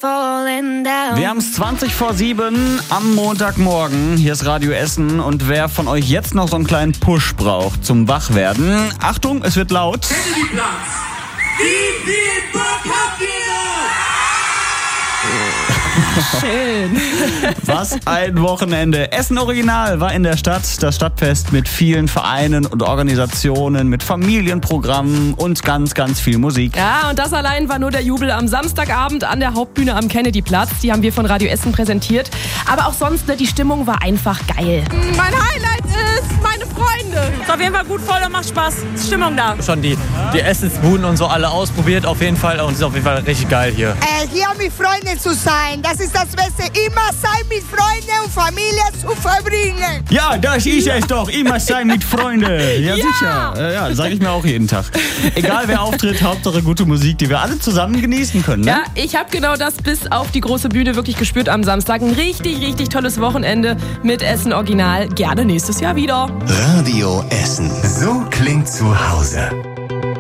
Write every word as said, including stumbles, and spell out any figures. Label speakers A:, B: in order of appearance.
A: falling down.
B: Wir haben es zwanzig vor sieben am Montagmorgen. Hier ist Radio Essen. Und wer von euch jetzt noch so einen kleinen Push braucht zum Wachwerden, Achtung, es wird laut.
C: Kennedyplatz. Wie viel Bock habt ihr?
D: Schön.
B: Was ein Wochenende. Essen Original war in der Stadt. Das Stadtfest mit vielen Vereinen und Organisationen, mit Familienprogrammen und ganz, ganz viel Musik.
D: Ja, und das allein war nur der Jubel am Samstagabend an der Hauptbühne am Kennedyplatz. Die haben wir von Radio Essen präsentiert. Aber auch sonst, ne, die Stimmung war einfach geil.
E: Mein Highlight ist meine Freunde. Ist auf jeden Fall gut voll und macht Spaß. Ist Stimmung da.
F: Schon die, die Essensbuden und so alle ausprobiert auf jeden Fall. Und es ist auf jeden Fall richtig geil hier.
G: Äh, hier mit Freunden zu sein, das ist das Beste. Immer sein mit Freunden und Familie zu verbringen.
B: Ja, das ist es doch. Immer sein mit Freunden. Ja,
D: Ja.
B: sicher. Ja, ja, sage ich mir auch jeden Tag. Egal wer auftritt, Hauptsache gute Musik, die wir alle zusammen genießen können. Ne?
D: Ja, ich habe genau das bis auf die große Bühne wirklich gespürt am Samstag. Ein richtig, richtig tolles Wochenende mit Essen Original. Gerne nächstes Jahr wieder.
H: Radio Essen. So klingt zu Hause.